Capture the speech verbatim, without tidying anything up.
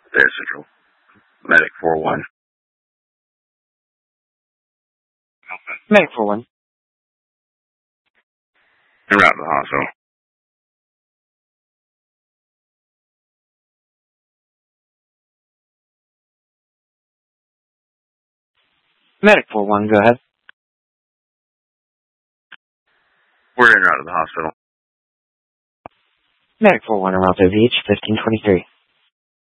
There, Central. Medic four one. Medic four one. En route to the hospital. Medic four one, go ahead. We're en route to the hospital. Medic four one, en route to V H fifteen twenty-three.